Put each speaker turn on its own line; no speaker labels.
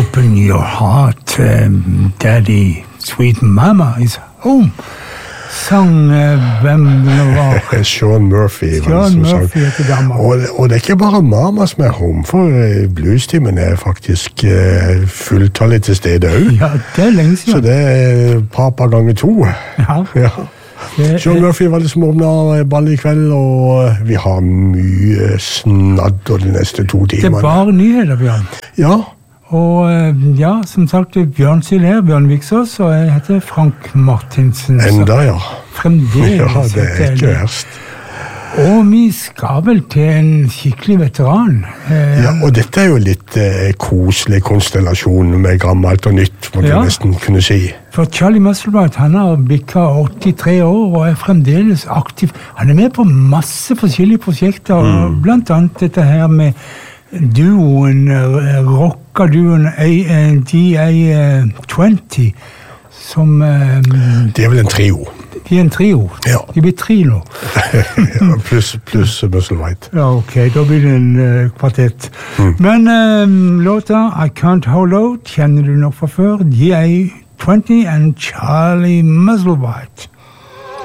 Open Your Heart, Daddy, Sweet Mama is Home. Sang hvem det var?
Sean Murphy.
Sean Murphy heter dama.
Og det ikke bare Mama som Home, for bluestimen faktisk fulltallig til stede også.
Ja, det lenge siden.
Så det Papa ganger 2.
Ja.
Sean Murphy var liksom åpnet ball I kveld, og vi har mye snadder de neste 2 timene.
Det bare nyheter, Bjørn.
Ja.
Og som sagt, Bjørn Syler, Bjørn Viksås, og jeg heter Frank Martinsen.
Enda, ja.
Fremdeles.
Ja, det ikke verst.
Og vi skal vel til en skikkelig veteran.
Ja, og dette jo litt koselig konstellasjon med gammelt og nytt, må du nesten kunne si.
For Charlie Musselwhite, han har bikket 83 år og fremdeles aktiv. Han med på masse forskjellige prosjekter, blant annet dette her med duoen, rocka-duoen DA20, som...
Det vel en trio.
De en trio?
Ja.
De blir 3 nå.
Ja, pluss Musselwhite.
Ja, ok, da blir det en kvartett. Men låta I Can't Hold Out kjenner du nok fra før. DA20 and Charlie Musselwhite.